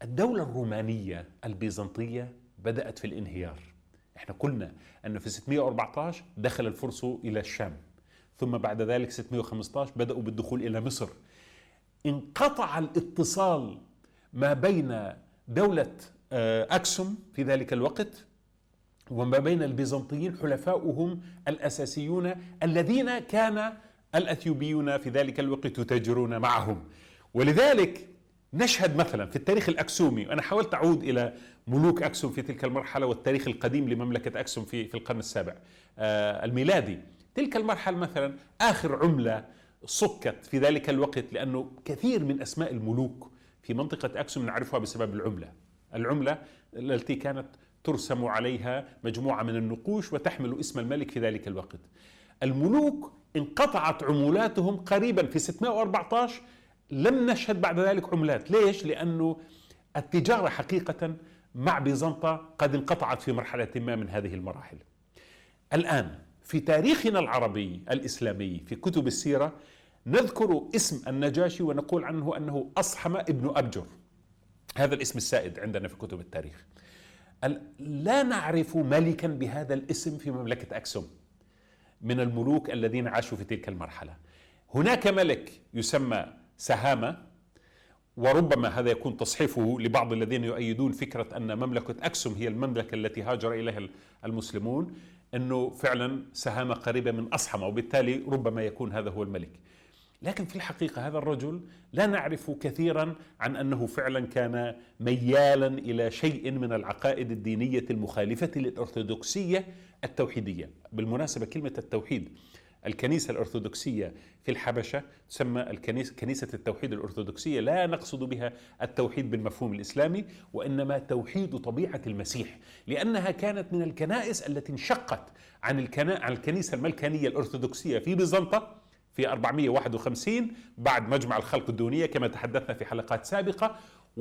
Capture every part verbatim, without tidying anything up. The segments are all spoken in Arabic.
الدولة الرومانية البيزنطية بدأت في الانهيار. احنا قلنا أنه في ستمائة وأربعة عشر دخل الفرس إلى الشام، ثم بعد ذلك ستمائة وخمسة عشر بدأوا بالدخول إلى مصر. انقطع الاتصال ما بين دولة أكسوم في ذلك الوقت وما بين البيزنطيين حلفاؤهم الأساسيون الذين كان الأثيوبيون في ذلك الوقت يتاجرون معهم. ولذلك نشهد مثلا في التاريخ الأكسومي، أنا حاولت أعود إلى ملوك أكسوم في تلك المرحلة والتاريخ القديم لمملكة أكسوم في في القرن السابع الميلادي. تلك المرحلة مثلا آخر عملة صكت في ذلك الوقت، لأنه كثير من أسماء الملوك في منطقة أكسوم نعرفها بسبب العملة العملة التي كانت ترسم عليها مجموعة من النقوش وتحمل اسم الملك في ذلك الوقت. الملوك انقطعت عمولاتهم قريبا في ستمائة وأربعة عشر، لم نشهد بعد ذلك عملات. ليش؟ لأنه التجارة حقيقة مع بيزنطة قد انقطعت في مرحلة ما من هذه المراحل. الآن في تاريخنا العربي الإسلامي في كتب السيرة نذكر اسم النجاشي ونقول عنه أنه أصحم ابن أبجر، هذا الاسم السائد عندنا في كتب التاريخ. لا نعرف ملكا بهذا الاسم في مملكة أكسوم من الملوك الذين عاشوا في تلك المرحلة. هناك ملك يسمى سهامة، وربما هذا يكون تصحيفه لبعض الذين يؤيدون فكرة أن مملكة أكسوم هي المملكة التي هاجر إليها المسلمون، أنه فعلا سهامة قريبة من أصحم، وبالتالي ربما يكون هذا هو الملك. لكن في الحقيقة هذا الرجل لا نعرف كثيرا عن أنه فعلا كان ميالا إلى شيء من العقائد الدينية المخالفة للأرثوذكسية التوحيدية. بالمناسبة كلمة التوحيد، الكنيسة الأرثوذكسية في الحبشة تسمى الكنيسة كنيسة التوحيد الأرثوذكسية، لا نقصد بها التوحيد بالمفهوم الإسلامي، وإنما توحيد طبيعة المسيح، لأنها كانت من الكنائس التي انشقت عن الكنيسة الملكانية الأرثوذكسية في بيزنطة في أربعمائة وواحد وخمسين بعد مجمع الخلق الدونية كما تحدثنا في حلقات سابقة،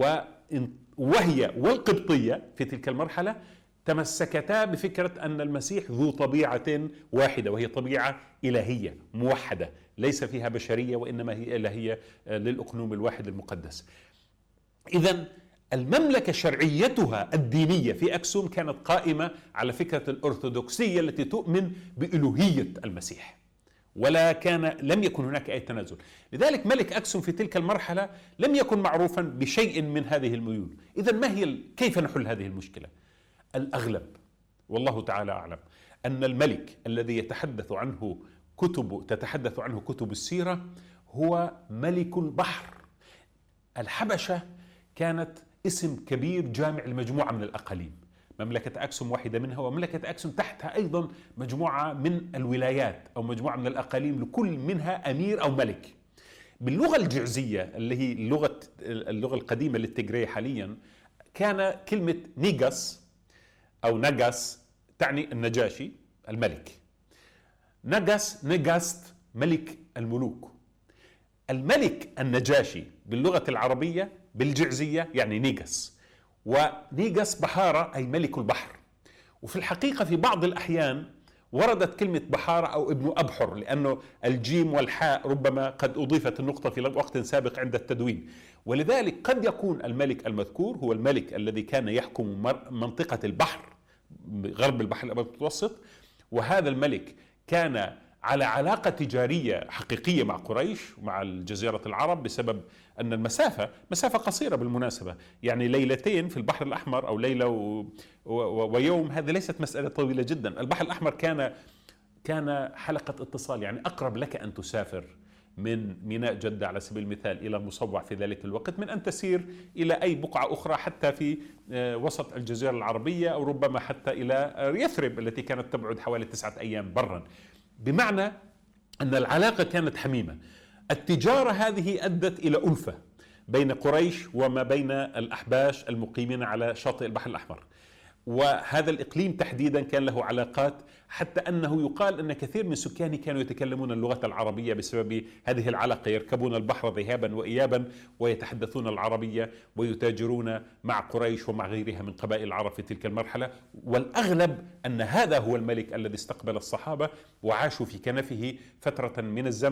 وهي والقبطية في تلك المرحلة تمسكتا بفكرة أن المسيح ذو طبيعة واحدة، وهي طبيعة إلهية موحدة ليس فيها بشرية وإنما هي إلهية للأقنوم الواحد المقدس. إذن المملكة شرعيتها الدينية في أكسوم كانت قائمة على فكرة الأرثوذكسية التي تؤمن بإلوهية المسيح، ولا كان لم يكن هناك أي تنازل. لذلك ملك أكسوم في تلك المرحلة لم يكن معروفا بشيء من هذه الميول. إذن ما هي كيف نحل هذه المشكلة؟ الأغلب والله تعالى أعلم أن الملك الذي يتحدث عنه كتب تتحدث عنه كتب السيرة هو ملك البحر. الحبشة كانت اسم كبير جامع لمجموعة من الأقاليم، مملكة أكسوم واحدة منها، ومملكة أكسوم تحتها أيضا مجموعة من الولايات أو مجموعة من الأقاليم لكل منها أمير أو ملك. باللغة الجعزية اللي هي اللغة اللغة القديمة للتجري حاليا، كان كلمة نيغاس أو نجاس تعني النجاشي الملك. نجاس نجاست ملك الملوك. الملك النجاشي باللغة العربية بالجعزية يعني نيغاس، ونيغاس بحارة أي ملك البحر. وفي الحقيقة في بعض الأحيان وردت كلمة بحارة أو ابن أبحر، لأنه الجيم والحاء ربما قد أضيفت النقطة في وقت سابق عند التدوين، ولذلك قد يكون الملك المذكور هو الملك الذي كان يحكم منطقة البحر غرب البحر الأبيض المتوسط، وهذا الملك كان على علاقة تجارية حقيقية مع قريش ومع الجزيرة العرب، بسبب أن المسافة مسافة قصيرة بالمناسبة، يعني ليلتين في البحر الأحمر أو ليلة و... و... ويوم، هذه ليست مسألة طويلة جدا. البحر الأحمر كان كان حلقة اتصال، يعني أقرب لك أن تسافر من ميناء جدة على سبيل المثال إلى مصوع في ذلك الوقت من أن تسير إلى أي بقعة أخرى حتى في وسط الجزيرة العربية، أو ربما حتى إلى يثرب التي كانت تبعد حوالي تسعة أيام برا، بمعنى أن العلاقة كانت حميمة. التجارة هذه أدت إلى ألفة بين قريش وما بين الأحباش المقيمين على شاطئ البحر الأحمر، وهذا الإقليم تحديدا كان له علاقات، حتى أنه يقال أن كثير من سكانه كانوا يتكلمون اللغة العربية بسبب هذه العلاقة، يركبون البحر ذهابا وإيابا ويتحدثون العربية ويتاجرون مع قريش ومع غيرها من قبائل العرب في تلك المرحلة. والأغلب أن هذا هو الملك الذي استقبل الصحابة وعاشوا في كنفه فترة من الزمن،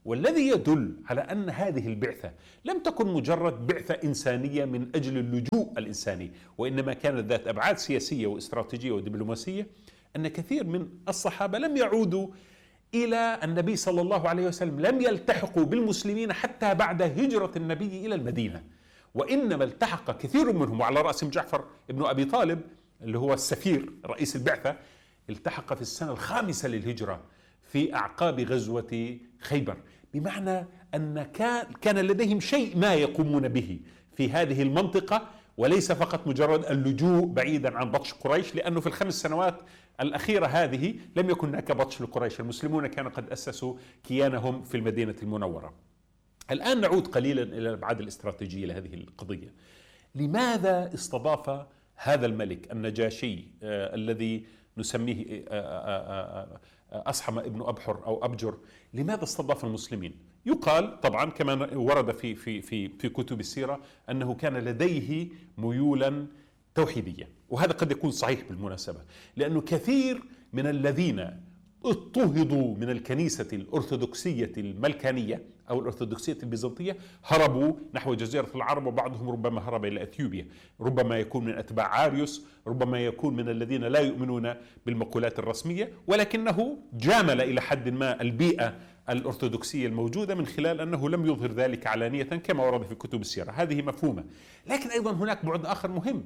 والذي يدل على أن هذه البعثة لم تكن مجرد بعثة إنسانية من أجل اللجوء الإنساني، وإنما كانت ذات أبعاد سياسية واستراتيجية ودبلوماسية، أن كثير من الصحابة لم يعودوا إلى النبي صلى الله عليه وسلم، لم يلتحقوا بالمسلمين حتى بعد هجرة النبي إلى المدينة، وإنما التحق كثير منهم، وعلى رأسهم جعفر ابن أبي طالب اللي هو السفير رئيس البعثة، التحق في السنة الخامسة للهجرة في أعقاب غزوة خيبر، بمعنى أن كان لديهم شيء ما يقومون به في هذه المنطقة، وليس فقط مجرد اللجوء بعيدا عن بطش قريش، لأنه في الخمس سنوات الأخيرة هذه لم يكن هناك بطش لقريش، المسلمون كانوا قد أسسوا كيانهم في المدينة المنورة. الآن نعود قليلا إلى الأبعاد الاستراتيجية لهذه القضية. لماذا استضاف هذا الملك النجاشي آه الذي نسميه آه آه آه أصحم ابن أبحر أو أبجر، لماذا استضاف المسلمين؟ يقال طبعا كما ورد في في في في كتب السيرة أنه كان لديه ميولا توحيدية، وهذا قد يكون صحيح بالمناسبة، لأنه كثير من الذين اضطهدوا من الكنيسة الأرثوذكسية الملكانية أو الأرثوذكسية البيزنطية هربوا نحو جزيرة العرب، وبعضهم ربما هرب إلى أثيوبيا، ربما يكون من أتباع عاريوس، ربما يكون من الذين لا يؤمنون بالمقولات الرسمية، ولكنه جامل إلى حد ما البيئة الأرثوذكسية الموجودة من خلال أنه لم يظهر ذلك علانية كما ورد في كتب السيرة، هذه مفهومة. لكن أيضا هناك بعد آخر مهم،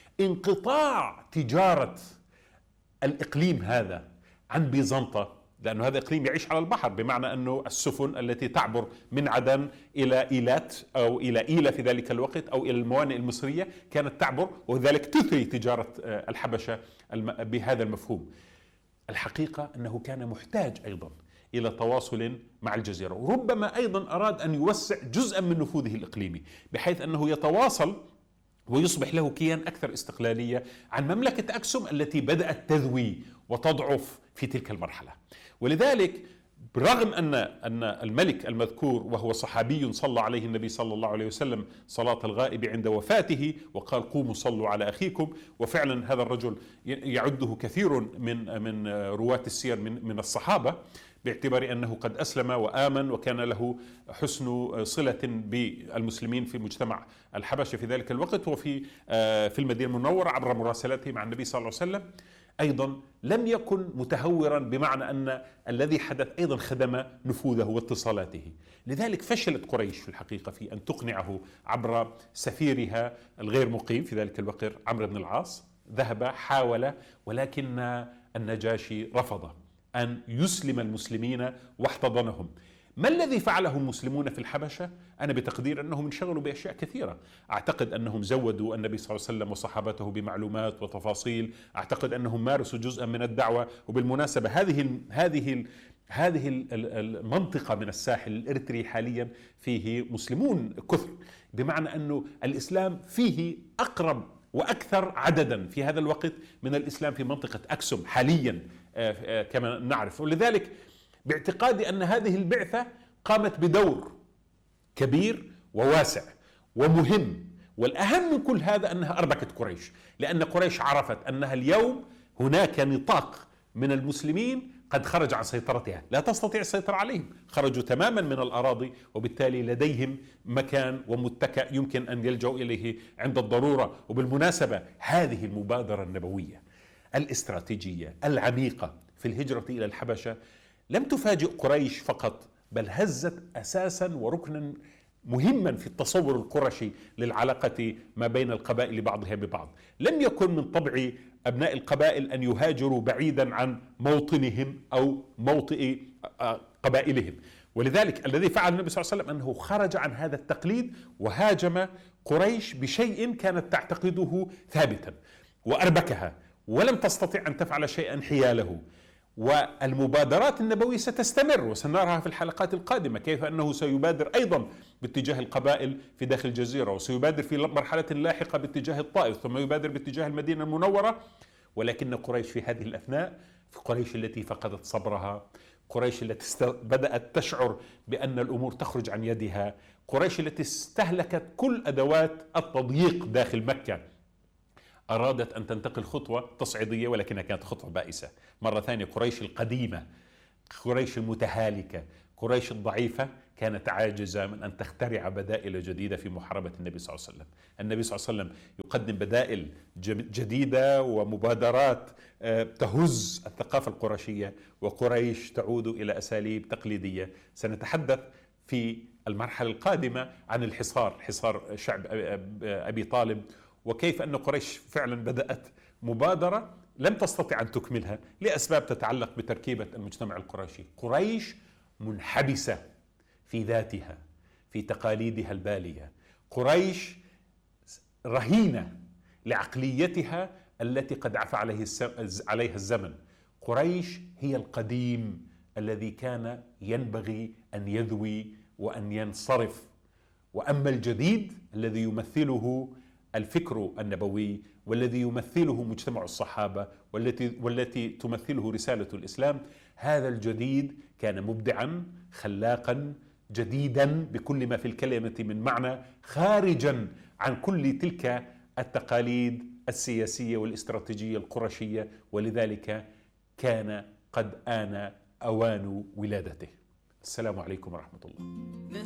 انقطاع تجارة الإقليم هذا عن بيزنطة، لأنه هذا إقليم يعيش على البحر، بمعنى أنه السفن التي تعبر من عدن إلى إيلات أو إلى إيلة في ذلك الوقت أو إلى الموانئ المصرية كانت تعبر، وذلك تثري تجارة الحبشة بهذا المفهوم. الحقيقة أنه كان محتاج أيضا إلى تواصل مع الجزيرة، وربما أيضا أراد أن يوسع جزءا من نفوذه الإقليمي بحيث أنه يتواصل ويصبح له كيان أكثر استقلالية عن مملكة أكسوم التي بدأت تذوي وتضعف في تلك المرحلة. ولذلك برغم أن أن الملك المذكور وهو صحابي صلى عليه النبي صلى الله عليه وسلم صلاة الغائب عند وفاته وقال قوموا صلوا على أخيكم، وفعلا هذا الرجل يعده كثير من من رواة السير من من الصحابة باعتبار أنه قد أسلم وآمن وكان له حسن صلة بالمسلمين في مجتمع الحبشة في ذلك الوقت وفي في المدينة المنورة عبر مراسلاته مع النبي صلى الله عليه وسلم. أيضا لم يكن متهورا، بمعنى أن الذي حدث أيضا خدم نفوذه واتصالاته. لذلك فشلت قريش في الحقيقة في أن تقنعه عبر سفيرها الغير مقيم في ذلك الوقت عمرو بن العاص. ذهب حاول، ولكن النجاشي رفض أن يسلم المسلمين واحتضنهم. ما الذي فعله المسلمون في الحبشة؟ أنا بتقدير أنهم انشغلوا بأشياء كثيرة. أعتقد أنهم زودوا النبي صلى الله عليه وسلم وصحابته بمعلومات وتفاصيل، أعتقد أنهم مارسوا جزءا من الدعوة. وبالمناسبة هذه ال هذه ال هذه المنطقة من الساحل الإريتري حاليا فيه مسلمون كثر، بمعنى أنه الإسلام فيه أقرب وأكثر عددا في هذا الوقت من الإسلام في منطقة أكسوم حاليا كما نعرف. ولذلك باعتقادي أن هذه البعثة قامت بدور كبير وواسع ومهم، والأهم من كل هذا أنها أربكت قريش، لأن قريش عرفت أنها اليوم هناك نطاق من المسلمين قد خرج عن سيطرتها، لا تستطيع السيطرة عليهم، خرجوا تماما من الأراضي، وبالتالي لديهم مكان ومتكأ يمكن أن يلجأوا إليه عند الضرورة. وبالمناسبة هذه المبادرة النبوية الاستراتيجية العميقة في الهجرة إلى الحبشة لم تفاجئ قريش فقط، بل هزت أساسا وركنا مهما في التصور القرشي للعلاقة ما بين القبائل بعضها ببعض. لم يكن من طبع أبناء القبائل أن يهاجروا بعيدا عن موطنهم أو موطئ قبائلهم، ولذلك الذي فعل النبي صلى الله عليه وسلم أنه خرج عن هذا التقليد وهاجم قريش بشيء كانت تعتقده ثابتا وأربكها، ولم تستطيع أن تفعل شيئا حياله. والمبادرات النبوية ستستمر وسنراها في الحلقات القادمة، كيف أنه سيبادر أيضا باتجاه القبائل في داخل الجزيرة، وسيبادر في مرحلة لاحقة باتجاه الطائف، ثم يبادر باتجاه المدينة المنورة. ولكن قريش في هذه الأثناء، في قريش التي فقدت صبرها، قريش التي بدأت تشعر بأن الأمور تخرج عن يدها، قريش التي استهلكت كل أدوات التضييق داخل مكة، أرادت أن تنتقل خطوة تصعيدية، ولكنها كانت خطوة بائسة. مرة ثانية قريش القديمة، قريش المتهالكة، قريش الضعيفة كانت عاجزة من أن تخترع بدائل جديدة في محاربة النبي صلى الله عليه وسلم. النبي صلى الله عليه وسلم يقدم بدائل جديدة ومبادرات تهز الثقافة القرشية، وقريش تعود إلى أساليب تقليدية. سنتحدث في المرحلة القادمة عن الحصار، حصار شعب أبي طالب، وكيف أن قريش فعلا بدأت مبادرة لم تستطع أن تكملها لأسباب تتعلق بتركيبة المجتمع القرشي. قريش منحبسة في ذاتها، في تقاليدها البالية. قريش رهينة لعقليتها التي قد عفى عليها الزمن. قريش هي القديم الذي كان ينبغي أن يذوي وأن ينصرف، وأما الجديد الذي يمثله الفكر النبوي والذي يمثله مجتمع الصحابة والتي والتي تمثله رسالة الإسلام، هذا الجديد كان مبدعا خلاقا جديدا بكل ما في الكلمة من معنى، خارجا عن كل تلك التقاليد السياسية والاستراتيجية القرشية، ولذلك كان قد آن أوان ولادته. السلام عليكم ورحمة الله.